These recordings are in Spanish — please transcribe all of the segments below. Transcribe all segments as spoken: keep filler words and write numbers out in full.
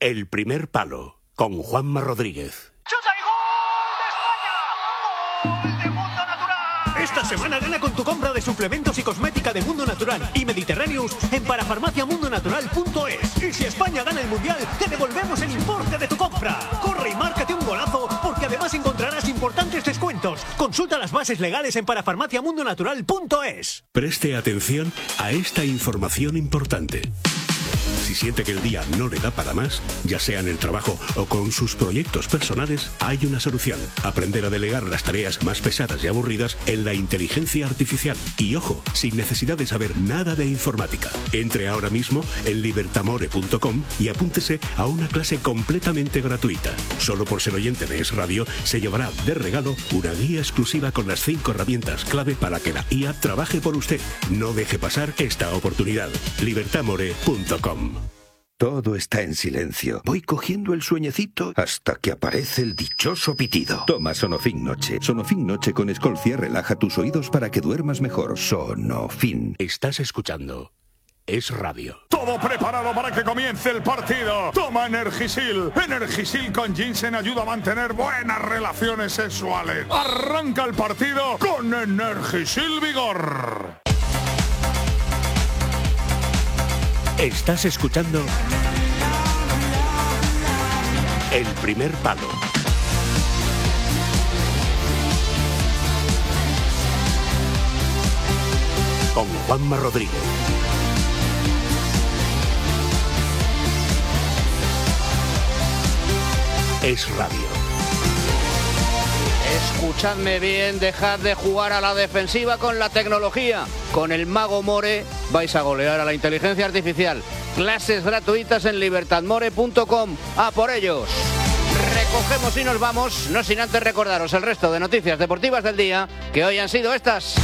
El primer palo, con Juanma Rodríguez. ¡Chuta y gol de España! ¡Gol de Mundo Natural! Esta semana gana con tu compra de suplementos y cosmética de Mundo Natural y Mediterráneos en parafarmacia mundo natural punto es. Y si España gana el Mundial, te devolvemos el importe de tu compra. Corre y márcate un golazo, porque además encontrarás importantes descuentos. Consulta las bases legales en parafarmacia mundo natural punto es. Preste atención a esta información importante. Si siente que el día no le da para más, ya sea en el trabajo o con sus proyectos personales, hay una solución. Aprender a delegar las tareas más pesadas y aburridas en la inteligencia artificial. Y ojo, sin necesidad de saber nada de informática. Entre ahora mismo en libertamore punto com y apúntese a una clase completamente gratuita. Solo por ser oyente de Es Radio, se llevará de regalo una guía exclusiva con las cinco herramientas clave para que la I A trabaje por usted. No deje pasar esta oportunidad. libertamore punto com. Todo está en silencio. Voy cogiendo el sueñecito hasta que aparece el dichoso pitido. Toma Sonofin Noche. Sonofin Noche con Escolcia relaja tus oídos para que duermas mejor. Sonofin. Estás escuchando Es Radio. Todo preparado para que comience el partido. Toma Energisil. Energisil con ginseng ayuda a mantener buenas relaciones sexuales. Arranca el partido con Energisil Vigor. Estás escuchando El primer palo. Con Juanma Rodríguez. Es Radio. Escuchadme bien, dejad de jugar a la defensiva con la tecnología. Con el Mago More vais a golear a la inteligencia artificial. Clases gratuitas en libertadmore punto com. ¡A por ellos! Recogemos y nos vamos, no sin antes recordaros el resto de noticias deportivas del día, que hoy han sido estas.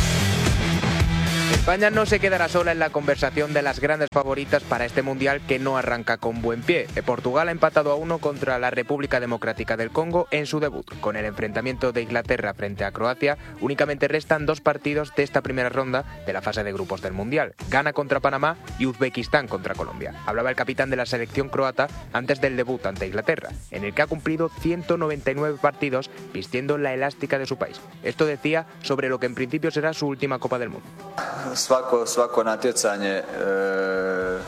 España no se quedará sola en la conversación de las grandes favoritas para este Mundial que no arranca con buen pie. Portugal ha empatado a uno contra la República Democrática del Congo en su debut. Con el enfrentamiento de Inglaterra frente a Croacia, únicamente restan dos partidos de esta primera ronda de la fase de grupos del Mundial. Ghana contra Panamá y Uzbekistán contra Colombia. Hablaba el capitán de la selección croata antes del debut ante Inglaterra, en el que ha cumplido ciento noventa y nueve partidos vistiendo la elástica de su país. Esto decía sobre lo que en principio será su última Copa del Mundo. Svako, svako natjecanje, eh,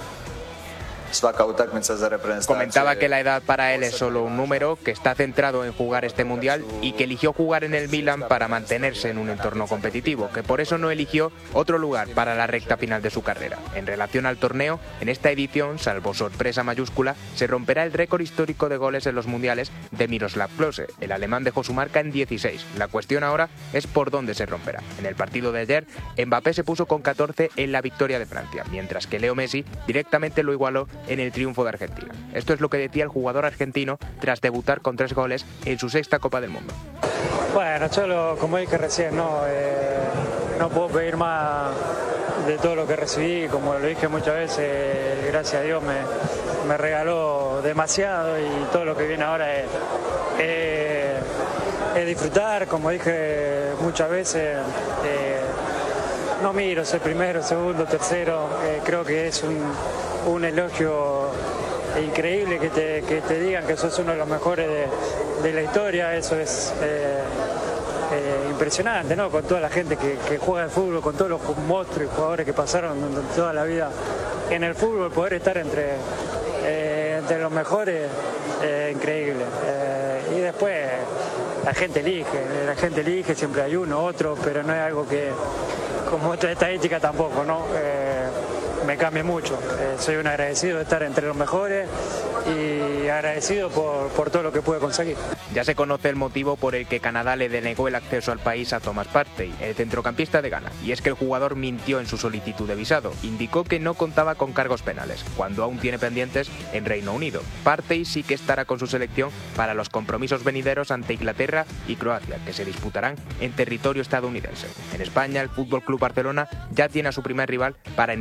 svaka utakmica za reprezentaciju. Comentaba que la edad para él es solo un número, que está centrado en jugar este Mundial y que eligió jugar en el Milan para mantenerse en un entorno competitivo, que por eso no eligió otro lugar para la recta final de su carrera. En relación al torneo, en esta edición, salvo sorpresa mayúscula, se romperá el récord histórico de goles en los Mundiales de Miroslav Klose. El alemán dejó su marca en dieciséis. La cuestión ahora es por dónde se romperá. En el partido de ayer, Mbappé se puso con catorce en la victoria de Francia, mientras que Leo Messi directamente lo igualó en el triunfo de Argentina. Esto es lo que decía el jugador argentino tras debutar con tres goles en su sexta Copa del Mundo. Bueno, yo lo, como dije recién, no, eh, no puedo pedir más de todo lo que recibí, como lo dije muchas veces, gracias a Dios me, me regaló demasiado y todo lo que viene ahora es, eh, es disfrutar, como dije muchas veces. Eh, no miro ser primero, segundo, tercero, eh, creo que es un, un elogio increíble que te, que te digan que sos uno de los mejores de, de la historia. Eso es eh, eh, impresionante, ¿no? Con toda la gente que, que juega al fútbol, con todos los monstruos y jugadores que pasaron toda la vida en el fútbol, poder estar entre, eh, entre los mejores, eh, increíble. Eh, y después la gente elige, la gente elige, siempre hay uno, otro, pero no es algo que, como otra estadística tampoco, ¿no? Eh, me cambia mucho. Eh, soy un agradecido de estar entre los mejores y agradecido por, por todo lo que pude conseguir. Ya se conoce el motivo por el que Canadá le denegó el acceso al país a Thomas Partey, el centrocampista de Ghana, y es que el jugador mintió en su solicitud de visado. Indicó que no contaba con cargos penales, cuando aún tiene pendientes en Reino Unido. Partey sí que estará con su selección para los compromisos venideros ante Inglaterra y Croacia, que se disputarán en territorio estadounidense. En España, el Fútbol Club Barcelona ya tiene a su primer rival para iniciar la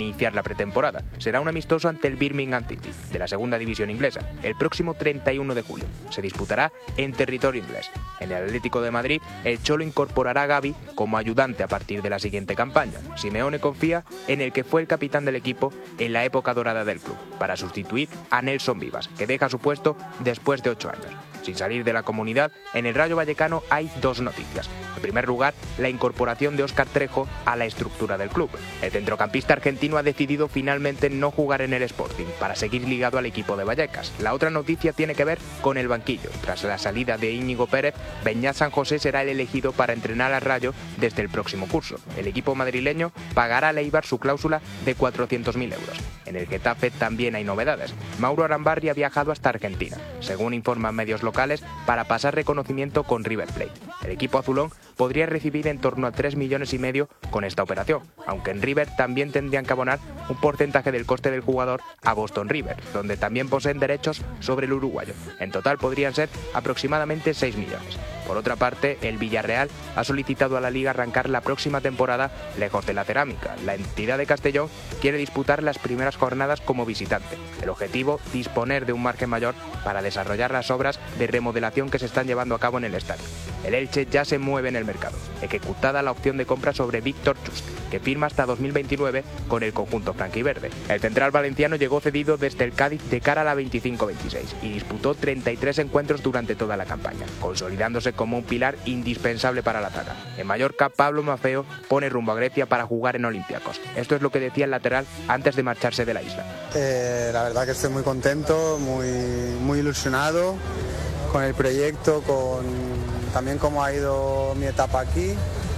pretemporada. Será un amistoso ante el Birmingham City, de la segunda división inglesa, el próximo treinta y uno de julio. Se disputará en territorio inglés. En el Atlético de Madrid, el Cholo incorporará a Gavi como ayudante a partir de la siguiente campaña. Simeone confía en el que fue el capitán del equipo en la época dorada del club, para sustituir a Nelson Vivas, que deja su puesto después de ocho años. Sin salir de la comunidad, en el Rayo Vallecano hay dos noticias. En primer lugar, la incorporación de Óscar Trejo a la estructura del club. El centrocampista argentino ha decidido finalmente no jugar en el Sporting para seguir ligado al equipo de Vallecas. La otra noticia tiene que ver con el banquillo. Tras la salida de Íñigo Pérez, Beñat San José será el elegido para entrenar al Rayo desde el próximo curso. El equipo madrileño pagará al Eibar su cláusula de cuatrocientos mil euros. En el Getafe también hay novedades. Mauro Arambarri ha viajado hasta Argentina, según informan medios locales, para pasar reconocimiento con River Plate. El equipo azulón podría recibir en torno a tres millones y medio con esta operación, aunque en River también tendrían que abonar un porcentaje del coste del jugador a Boston River, donde también poseen derechos sobre el uruguayo. En total podrían ser aproximadamente seis millones. Por otra parte, el Villarreal ha solicitado a la Liga arrancar la próxima temporada lejos de la cerámica. La entidad de Castellón quiere disputar las primeras jornadas como visitante. El objetivo, disponer de un margen mayor para desarrollar las obras de remodelación que se están llevando a cabo en el estadio. El Elche ya se mueve en el mercado, ejecutada la opción de compra sobre Víctor Chust, que firma hasta dos mil veintinueve con el conjunto franquiverde. El central valenciano llegó cedido desde el Cádiz de cara a la veinticinco veintiséis y disputó treinta y tres encuentros durante toda la campaña, consolidándose como un pilar indispensable para la zaga. En Mallorca, Pablo Maffeo pone rumbo a Grecia para jugar en Olympiacos. Esto es lo que decía el lateral antes de marcharse de la isla. Eh, la verdad que estoy muy contento, muy, muy ilusionado con el proyecto, con también cómo ha ido mi etapa aquí,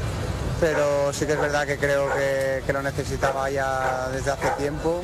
pero sí que es verdad que creo que, que lo necesitaba ya desde hace tiempo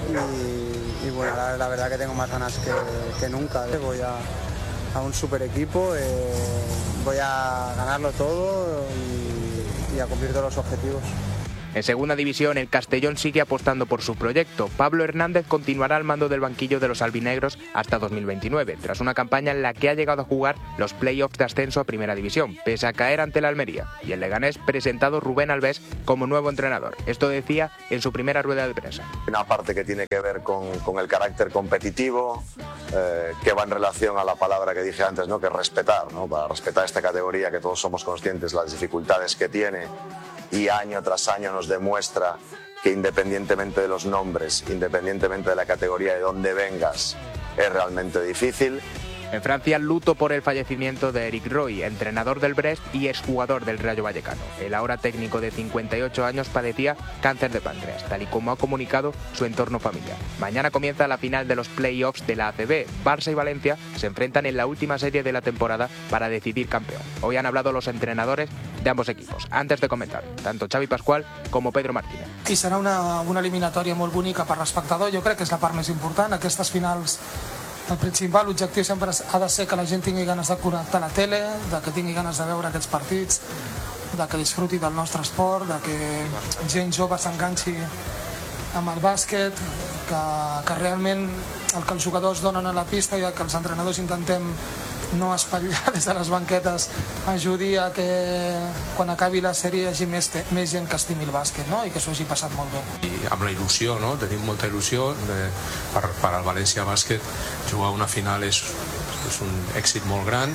y, y bueno, la, la verdad que tengo más ganas que, que nunca. Voy a, a un super equipo, eh, voy a ganarlo todo y, y a cumplir todos los objetivos. En segunda división, el Castellón sigue apostando por su proyecto. Pablo Hernández continuará al mando del banquillo de los albinegros hasta dos mil veintinueve, tras una campaña en la que ha llegado a jugar los play-offs de ascenso a primera división, pese a caer ante la Almería, y el leganés presentado Rubén Alves como nuevo entrenador. Esto decía en su primera rueda de prensa. Una parte que tiene que ver con, con el carácter competitivo, eh, que va en relación a la palabra que dije antes, ¿no? Que es respetar, ¿no? Para respetar esta categoría, que todos somos conscientes de las dificultades que tiene, y año tras año nos demuestra que independientemente de los nombres, independientemente de la categoría de donde vengas, es realmente difícil. En Francia, luto por el fallecimiento de Eric Roy, entrenador del Brest y exjugador del Rayo Vallecano. El ahora técnico de cincuenta y ocho años padecía cáncer de páncreas, tal y como ha comunicado su entorno familiar. Mañana comienza la final de los play-offs de la A C B. Barça y Valencia se enfrentan en la última serie de la temporada para decidir campeón. Hoy han hablado los entrenadores de ambos equipos. Antes de comentar, tanto Xavi Pascual como Pedro Martínez. I serà una, una eliminatòria molt bonica per l'espectador. Jo crec que és la part més important. Aquestes finals, el principal l'objectiu sempre ha de ser que la gent tingui ganes de connectar a la tele, de que tingui ganes de veure aquests partits, de que disfruti del nostre esport, de que gent jove s'enganxi amb el bàsquet, que, que realment el que els jugadors donen a la pista i el que els entrenadors intentem no espatllar des de les banquetes ajudi a que quan acabi la sèrie hi hagi més, més gent que estimi el bàsquet, no? I que s'ho hagi passat molt bé. I amb la il·lusió, no? Tenim molta il·lusió de, per, per al València Bàsquet jugar una final és, és un èxit molt gran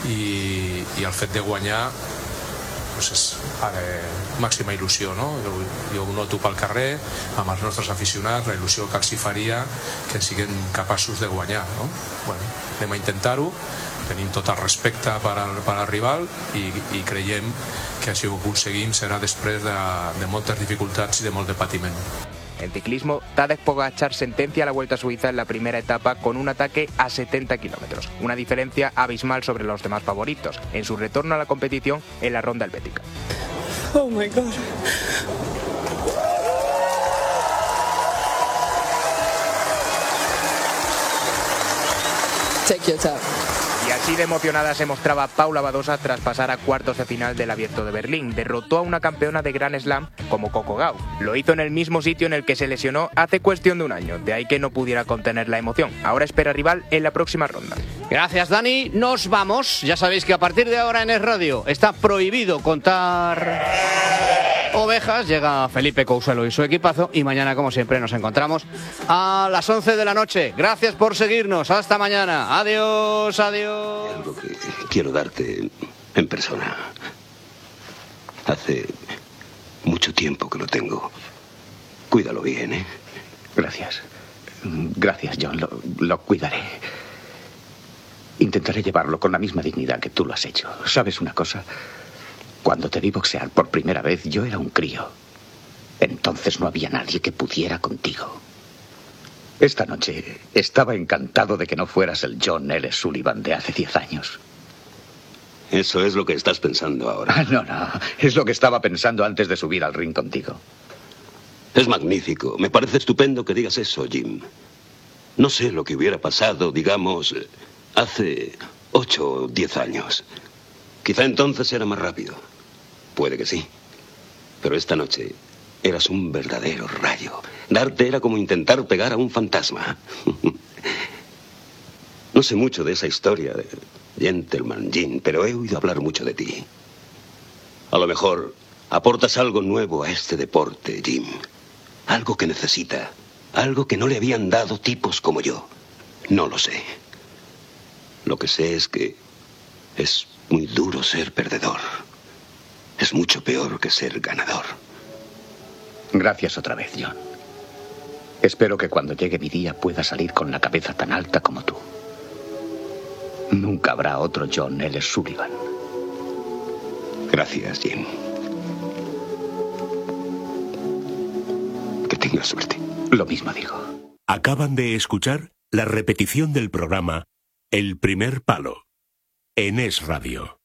i, i el fet de guanyar pues és eh, màxima il·lusió, no? Jo, jo ho noto pel carrer amb els nostres aficionats, la il·lusió que els hi faria que siguin capaços de guanyar, no? Bueno, anem a intentar-ho, tenim tot el respecte per al, per al rival i, i creiem que si ho aconseguim serà després de, de moltes dificultats i de molt de patiment. En ciclismo, Tadej Pogačar sentencia la Vuelta a Suiza en la primera etapa con un ataque a setenta kilómetros, una diferencia abismal sobre los demás favoritos, en su retorno a la competición en la ronda helvética. Oh my God. Take your time. Y así de emocionada se mostraba Paula Badosa tras pasar a cuartos de final del Abierto de Berlín. Derrotó a una campeona de Grand Slam como Coco Gauff. Lo hizo en el mismo sitio en el que se lesionó hace cuestión de un año, de ahí que no pudiera contener la emoción. Ahora espera rival en la próxima ronda. Gracias, Dani. Nos vamos. Ya sabéis que a partir de ahora en Es Radio está prohibido contar... ovejas, llega Felipe Cousuelo y su equipazo, y mañana, como siempre, nos encontramos a las once de la noche. Gracias por seguirnos. Hasta mañana. Adiós, adiós. Algo que quiero darte en persona. Hace mucho tiempo que lo tengo. Cuídalo bien, ¿eh? Gracias. Gracias, John. Lo, lo cuidaré. Intentaré llevarlo con la misma dignidad que tú lo has hecho. ¿Sabes una cosa? Cuando te vi boxear por primera vez, yo era un crío. Entonces no había nadie que pudiera contigo. Esta noche estaba encantado de que no fueras el John L. Sullivan de hace diez años. Eso es lo que estás pensando ahora. Ah, no, no. Es lo que estaba pensando antes de subir al ring contigo. Es magnífico. Me parece estupendo que digas eso, Jim. No sé lo que hubiera pasado, digamos, hace ocho o diez años. Quizá entonces era más rápido. Puede que sí. Pero esta noche eras un verdadero rayo. Darte era como intentar pegar a un fantasma. No sé mucho de esa historia de Gentleman Jim, pero he oído hablar mucho de ti. A lo mejor aportas algo nuevo a este deporte, Jim. Algo que necesita. Algo que no le habían dado tipos como yo. No lo sé. Lo que sé es que es muy duro ser perdedor. Es mucho peor que ser ganador. Gracias otra vez, John. Espero que cuando llegue mi día pueda salir con la cabeza tan alta como tú. Nunca habrá otro John L. Sullivan. Gracias, Jim. Que tengas suerte. Lo mismo digo. Acaban de escuchar la repetición del programa El Primer Palo en Es Radio.